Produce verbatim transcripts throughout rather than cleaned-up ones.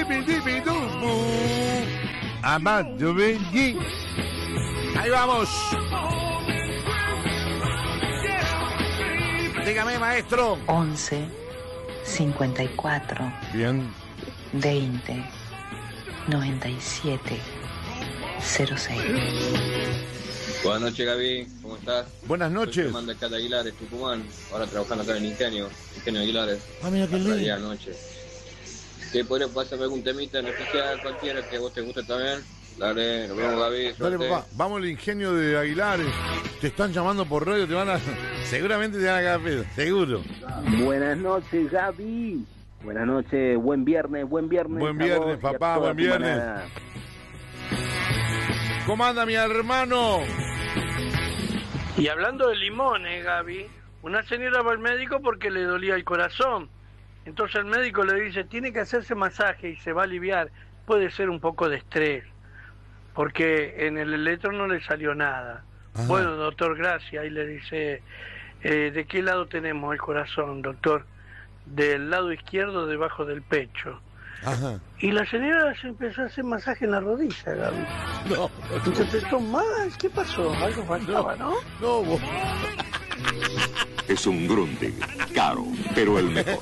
Amado Benji. Ahí vamos. Dígame, maestro. once, cincuenta y cuatro. Bien. veinte, noventa y siete, cero seis. Buenas noches, Gaby. ¿Cómo estás? Buenas noches. Soy Germán de acá de Aguilares, Tucumán. Ahora trabajando acá en Ingenio. Ingenio Aguilares. Ah, mira qué lindo. Día, noche. ¿Qué podría pasarme algún temita en especial, cualquiera que a vos te guste también? Dale, nos vemos, Gaby. Dale, papá. Vamos al Ingenio de Aguilares. Te están llamando por radio, te van a... Seguramente te van a caer pedo, seguro. Buenas noches, Gaby. Buenas noches, buen viernes, buen viernes. Buen viernes, papá, buen viernes. ¿Cómo anda mi hermano? Y hablando de limones, Gaby, una señora va al médico porque le dolía el corazón. Entonces el médico le dice, tiene que hacerse masaje y se va a aliviar. Puede ser un poco de estrés, porque en el electro no le salió nada. Ajá. Bueno, doctor, gracias. Y le dice, eh, ¿de qué lado tenemos el corazón, doctor? Del lado izquierdo, debajo del pecho. Ajá. Y la señora se empezó a hacer masaje en la rodilla, Gaby. No. Se empezó mal. ¿Qué pasó? Algo faltaba, ¿no? No, vos. Es un Grundig, caro, pero el mejor.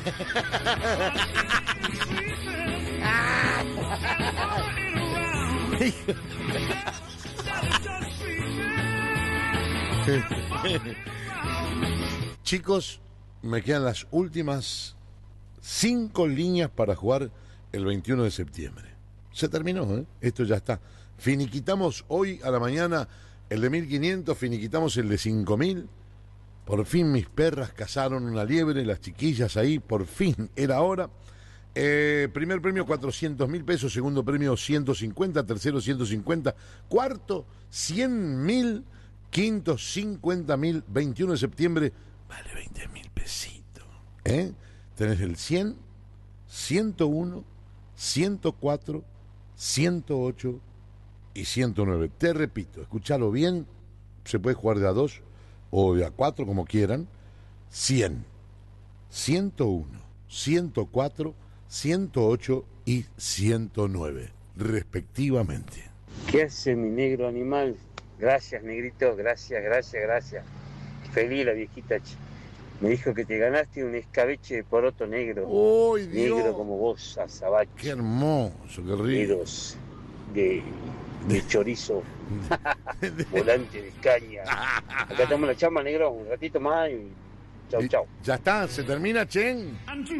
Chicos, me quedan las últimas cinco líneas para jugar el veintiuno de septiembre. Se terminó, ¿eh? Esto ya está. Finiquitamos hoy a la mañana el de mil quinientos, finiquitamos el de cinco mil. Por fin mis perras cazaron una liebre, las chiquillas ahí, por fin, era hora. Eh, primer premio cuatrocientos mil pesos, segundo premio ciento cincuenta, tercero ciento cincuenta, cuarto cien mil, quinto cincuenta mil, veintiuno de septiembre, vale veinte mil pesitos. ¿Eh? Tenés el cien, ciento uno, ciento cuatro, ciento ocho y ciento nueve. Te repito, escuchalo bien, se puede jugar de a dos o de a cuatro, como quieran. Cien, ciento uno, ciento cuatro, ciento ocho y ciento nueve, respectivamente. ¿Qué hace mi negro animal? Gracias, negrito, gracias, gracias, gracias. Feliz la viejita. Me dijo que te ganaste un escabeche de poroto negro. ¡Oh, Dios! Negro como vos, azabache. ¡Qué hermoso, qué rico! De, de chorizo. Volante de caña. Acá estamos la chamba, negro, un ratito más y chau, y chau. Ya está, se termina, Chen.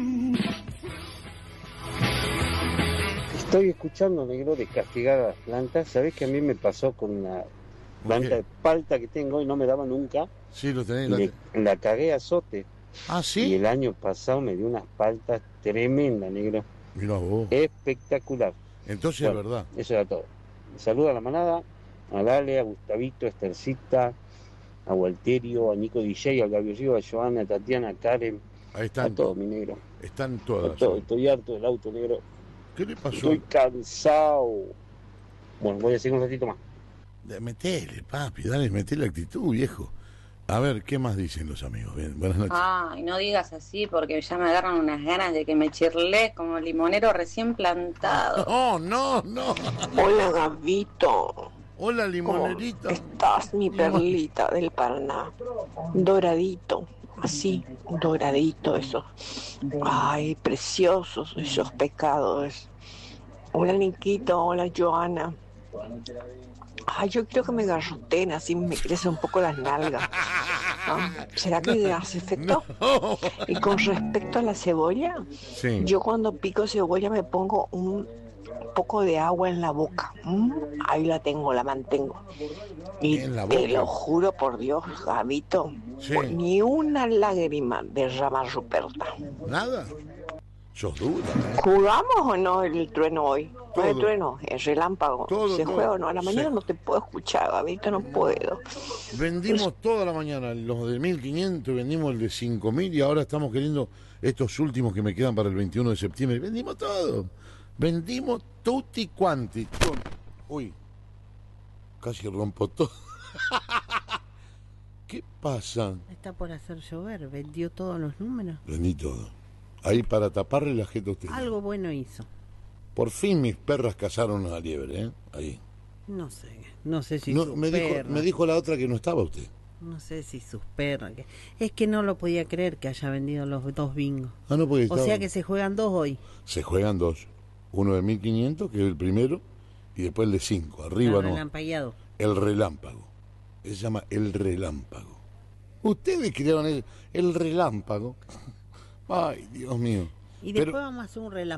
Estoy escuchando, negro, de castigar a las plantas. ¿Sabés que a mí me pasó con una planta de palta que tengo y no me daba nunca? Sí, lo tenés. Le, la cagué a azote. Ah, ¿sí? Y el año pasado me dio unas paltas tremendas, negro. Mirá vos. Espectacular. Entonces bueno, es verdad. Eso era todo. Saluda a la manada, a Dale, a Gustavito, a Estercita, a Walterio, a Nico D J, a Gabriel Río, a Joana, a Tatiana, a Karen. Ahí están. A todos, mi negro. Están todas. Todo, estoy harto del auto, negro. ¿Qué le pasó? Estoy cansado. Bueno, voy a seguir un ratito más. Metele, papi, dale, metele actitud, viejo. A ver, ¿qué más dicen los amigos? Bien, buenas noches. Ay, no digas así porque ya me agarran unas ganas de que me chirles como limonero recién plantado. No, no, no. Hola, Gabito. Hola, limonerito. ¿Cómo estás, mi perlita del Paraná? Doradito, así, doradito eso. Ay, preciosos esos pescados. Hola, Niquito, hola, Joana. Ay, yo quiero que me garroten, así me crecen un poco las nalgas. ¿No? ¿Será que hace efecto? No. Y con respecto a la cebolla, sí. Yo cuando pico cebolla me pongo un poco de agua en la boca. ¿Mm? Ahí la tengo, la mantengo. Y ¿En la boca? Te lo juro por Dios, Gabito, sí. Pues ni una lágrima derrama Ruperta. ¿Nada? Sos dura. ¿Eh? ¿Jugamos o no el trueno hoy? No es el trueno, el relámpago. Todo, ¿Se todo. juega o no? A la mañana sí. No te puedo escuchar, Gabito, no puedo. Vendimos Pero... toda la mañana los de mil quinientos, vendimos el de cinco mil y ahora estamos queriendo estos últimos que me quedan para el veintiuno de septiembre. Vendimos todo. Vendimos tutti quanti. Uy, casi rompo todo. ¿Qué pasa? Está por hacer llover, vendió todos los números. Vendí todo. Ahí para taparle la jeta a usted. Algo bueno hizo. Por fin mis perras cazaron una liebre, ¿eh? Ahí. No sé, no sé si No, sus me, dijo, perras. me dijo la otra que no estaba usted. No sé si sus perras. que- Es que no lo podía creer que haya vendido los dos bingos. Ah, no, porque O estaba- sea que se juegan dos hoy. Se juegan dos. Uno de mil quinientos, que es el primero, y después el de cinco. Arriba El no. relampagueado. El relámpago. Se llama el relámpago. Ustedes crearon el, el relámpago. Ay, Dios mío. Y Pero- después vamos a hacer un relámpago.